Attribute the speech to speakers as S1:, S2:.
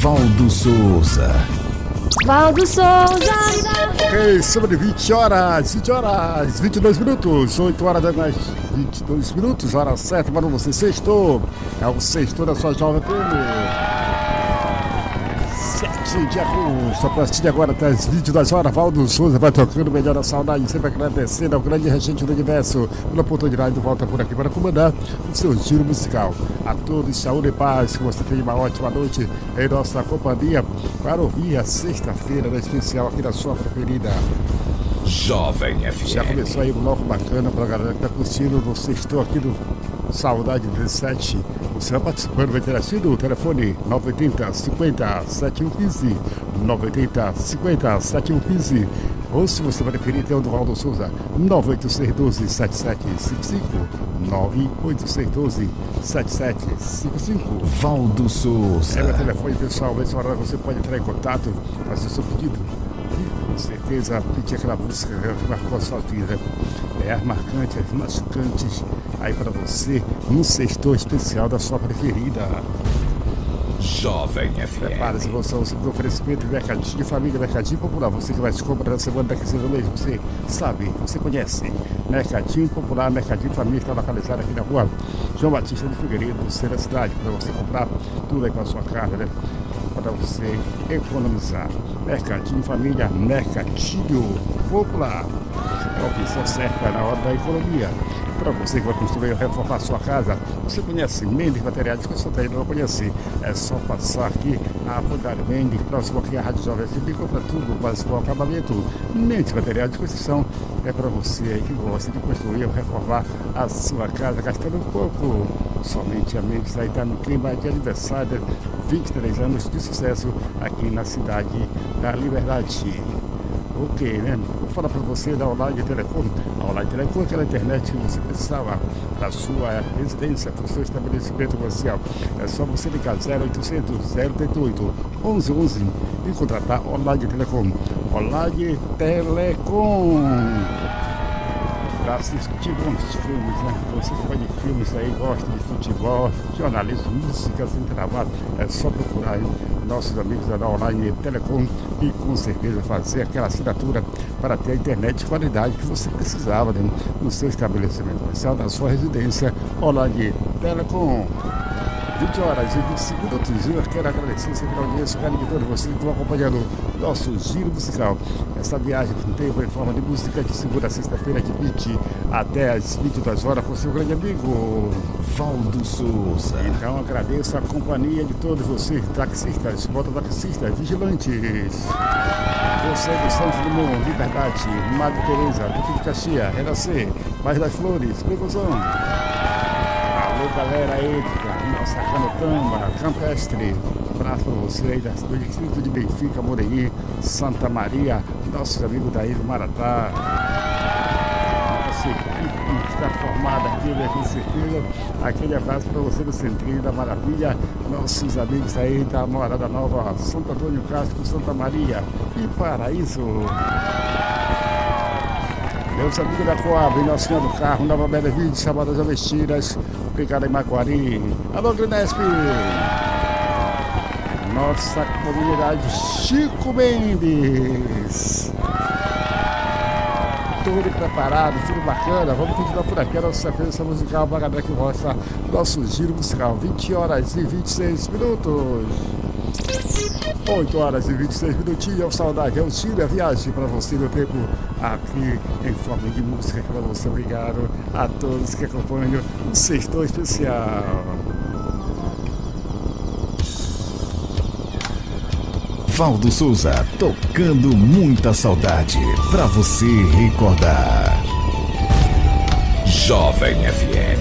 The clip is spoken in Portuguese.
S1: Valdo Souza.
S2: Valdo Souza.
S3: Ok, sobre 20 horas, 22 minutos, 8 horas mais 22 minutos, hora certa para você, sextou. É o sextou da sua Jovem FM. 7 de agosto, a partir de agora até as 22 horas, Valdo Souza vai tocando o melhor da saudade, sempre agradecendo ao grande regente do universo pela oportunidade de volta por aqui para comandar o seu giro musical. A todos, saúde e paz, que você tenha uma ótima noite em nossa companhia para ouvir a sexta-feira da especial aqui da sua preferida
S1: Jovem FM.
S3: Já começou aí um bloco bacana para a galera que está curtindo. Você estou aqui do Saudade 17. Você vai participando, vai interagindo. O telefone 980 50 7115 980 50 7115. Ou se você vai preferir, tem o do Valdo Souza 98612 7755 98612 7755.
S1: Valdo Souza.
S3: É meu telefone pessoal. Nessa hora você pode entrar em contato, fazer seu pedido. Com certeza, pedir aquela música que marcou a sua vida. É as marcantes, as machucantes, aí para você, num sextor especial da sua preferida.
S1: Jovem FM.
S3: Prepare-se, você do oferecimento de mercadinho de família, mercadinho popular. Você que vai se comprar na semana daqui a 6 meses, você sabe, você conhece. Mercadinho popular, mercadinho família, está localizado aqui na rua João Batista de Figueiredo, no centro da cidade, para você comprar tudo aí para a sua casa, né? Para você economizar. Mercadinho família, mercadinho popular. É a opção certa na hora da economia. Para você que vai construir ou reformar sua casa, você conhece Mendes Materiais que você ainda não conhece. É só passar aqui na Apodário Mendes, próximo aqui à Rádio Jovem FM, compra tudo, quase com acabamento. Mendes Materiais de Construção é para você aí que gosta de construir ou reformar a sua casa, gastando um pouco. Somente a Mendes aí está no clima de aniversário, 23 anos de sucesso aqui na cidade da Liberdade. Ok, né? Vou falar para você da Online Telecom. A Online Telecom é aquela internet que você precisava para a sua residência, para o seu estabelecimento comercial. É só você ligar 0800 088 1111 e contratar Online Telecom. Online Telecom. Para assistir bons filmes, né? Você que gosta de filmes aí, gosta de futebol, jornalismo, música sem trabalho, é só procurar aí nossos amigos da Online Telecom e com certeza fazer aquela assinatura para ter a internet de qualidade que você precisava, né? No seu estabelecimento comercial, na sua residência. Online Telecom. 20 horas e 25 minutos. Eu quero agradecer sempre a audiência, o carinho de todos vocês que estão acompanhando nosso giro musical. Essa viagem com tempo em forma de música de segunda a sexta-feira, de 20 até as 22 horas, com seu grande amigo
S1: Valdo Souza.
S3: Então agradeço a companhia de todos vocês, taxistas, mototaxistas, vigilantes. Você do Santos Dumont, Liberdade, Madre Teresa, Duque de Caxias, Renascer, Bairro das Flores, Preclusão. Alô galera aí, nossa Canotamba, Campestre, abraço para você aí do distrito de Benfica, Moreni, Santa Maria, nossos amigos daí do Maratá. Nossa equipe está formada aqui, né, com certeza. Aquele abraço para você do Centrinho da Maravilha, nossos amigos aí da Morada Nova, Santo Antônio Castro, Santa Maria e Paraíso. Meus amigos da Coab, Nossa Senhora do Carro, Nova Benevídeo, Chabadas Avestiras, Picada em Maguari. Alô, Grinesp! Nossa comunidade Chico Mendes. Tudo preparado, tudo bacana. Vamos continuar por aqui a nossa sequência musical para a galera que gosta do nosso giro musical. 20 horas e 26 minutos. 8 horas e 26 minutinhos, saudade, é o giro, a viagem para você no tempo aqui em forma de música para você. Obrigado a todos que acompanham o Sextou Especial.
S1: Valdo Souza, tocando muita saudade para você recordar. Jovem FM.